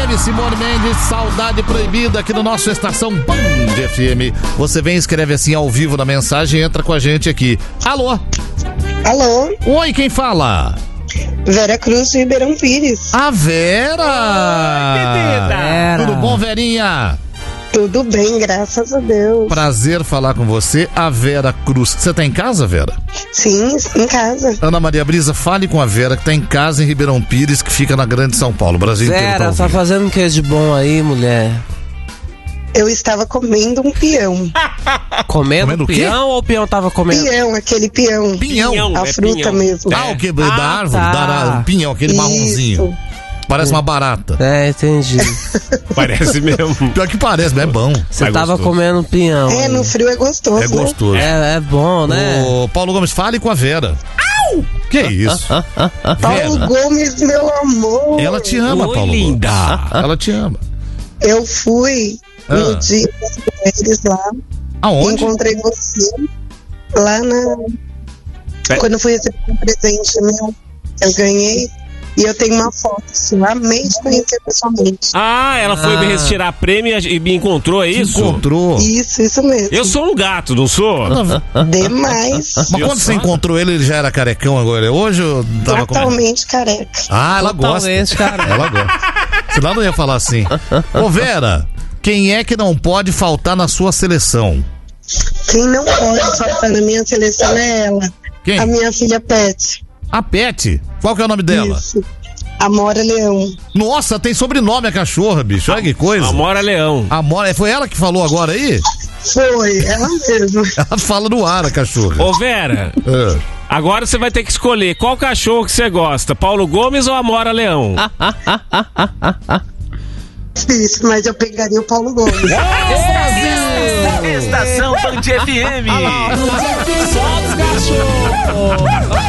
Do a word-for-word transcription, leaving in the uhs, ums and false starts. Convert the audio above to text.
M, Simone Mendes, Saudade Proibida, aqui no nosso Estação Band F M. Você vem e escreve assim ao vivo na mensagem e entra com a gente aqui. Alô? Alô? Oi, quem fala? Vera Cruz, Ribeirão Pires. A Vera! Oi, Vera. Tudo bom, Verinha? Tudo bem, graças a Deus. Prazer falar com você, a Vera Cruz. Você tá em casa, Vera? Sim, em casa. Ana Maria Brisa, fale com a Vera, que tá em casa em Ribeirão Pires, que fica na Grande São Paulo. O Brasil inteiro tá Vera, ouvindo. tá fazendo o que de bom aí, mulher? Eu estava comendo um peão. Comendo, Comendo o quê? peão ou o peão tava comendo? Peão, aquele peão. Pinhão. A é fruta pinhão. mesmo. Ah, o que? Da Ah, árvore, tá. da, o pinhão, aquele Isso. marronzinho. Parece uma barata. É, entendi. Parece mesmo. Pior que parece, mas é bom. Você Mas tava gostoso. comendo peão. É, aí. no frio é gostoso, É né? gostoso. É, é bom, né? Ô, Paulo Gomes, fale com a Vera. Au! Que isso? Paulo Vera, Gomes, meu amor. ela te ama, Oi, Paulo linda. Gomes. Ela te ama. Eu fui Ah. no dia das mulheres lá. Aonde? Encontrei você lá na... É. Quando eu fui receber um presente meu, eu ganhei. E eu tenho uma foto sua. Amei te conhecer pessoalmente. Ah, ela foi Ah. me retirar prêmio e me encontrou, é isso? Encontrou. Isso, isso mesmo. Eu sou um gato, não sou? Demais. Mas quando você encontrou ele, ele já era carecão agora? Hoje eu tava com... Totalmente careca. Ah, ela gosta. Totalmente, cara. Ela gosta. Senão não ia falar assim. Ô, Vera, quem é que não pode faltar na sua seleção? Quem não pode faltar na minha seleção é ela. Quem? A minha filha Pet. A Pet. Qual que é o nome dela? Isso. Amora Leão. Nossa, tem sobrenome a cachorra, bicho. Olha que coisa. Amora Leão. Amora, foi ela que falou agora aí? Foi, ela mesma. Ela fala no ar, a cachorra. Ô, Vera, É. agora você vai ter que escolher qual cachorro que você gosta, Paulo Gomes ou Amora Leão? Difícil, mas eu pegaria o Paulo Gomes. Estação Band F M. Só os cachorros.